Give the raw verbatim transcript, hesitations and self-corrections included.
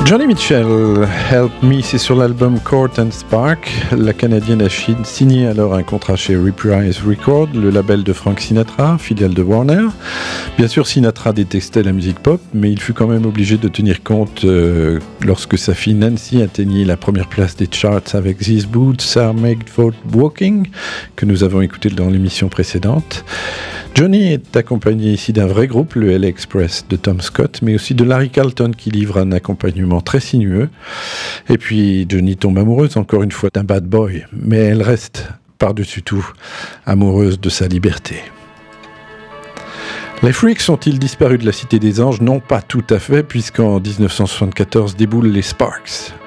Joni Mitchell, Help Me, c'est sur l'album Court and Spark. La Canadienne a signé alors un contrat chez Reprise Records, le label de Frank Sinatra, filiale de Warner. Bien sûr, Sinatra détestait la musique pop, mais il fut quand même obligé de tenir compte euh, lorsque sa fille Nancy atteignit la première place des charts avec These Boots Are Made for Walking, que nous avons écouté dans l'émission précédente. Joni est accompagné ici d'un vrai groupe, le L A Express de Tom Scott, mais aussi de Larry Carlton qui livre un accompagnement très sinueux. Et puis Joni tombe amoureuse encore une fois d'un bad boy, mais elle reste par-dessus tout amoureuse de sa liberté. Les Freaks sont-ils disparus de la Cité des Anges ? Non, pas tout à fait, puisqu'en dix-neuf cent soixante-quatorze déboulent les Sparks.